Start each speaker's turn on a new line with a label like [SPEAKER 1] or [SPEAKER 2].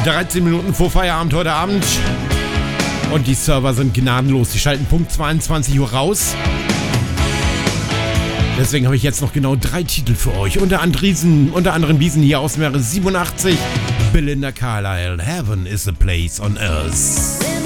[SPEAKER 1] 13 Minuten vor Feierabend heute Abend. Und die Server sind gnadenlos. Die schalten Punkt 22 Uhr raus. Deswegen habe ich jetzt noch genau 3 Titel für euch. Unter anderem diesen hier aus dem Jahre 87. Belinda Carlisle. Heaven is a place on earth.